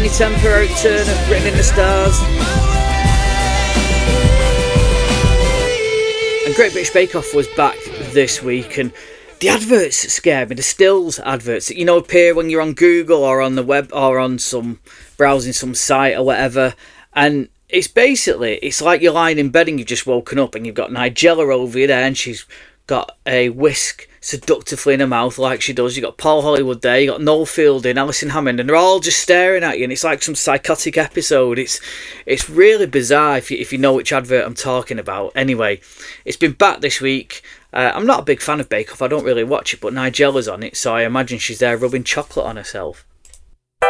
Tinie Tempah, Eric Turner, Written in the Stars. And Great British Bake Off was back this week, and the adverts scared me. The stills adverts that, appear when you're on Google or on the web or on some browsing some site or whatever. And it's like you're lying in bed and you've just woken up and you've got Nigella over you there and she's got a whisk seductively in her mouth like she does. You've got Paul Hollywood there, you've got Noel Fielding, Alison Hammond, and they're all just staring at you, and it's like some psychotic episode. It's really bizarre if you know which advert I'm talking about. Anyway, it's been back this week. I'm not a big fan of Bake Off, I don't really watch it, but Nigella's on it, so I imagine she's there rubbing chocolate on herself.